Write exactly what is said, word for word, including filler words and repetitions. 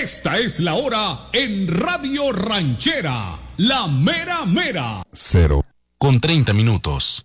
Esta es la hora en Radio Ranchera, la mera mera. Cero con treinta minutos.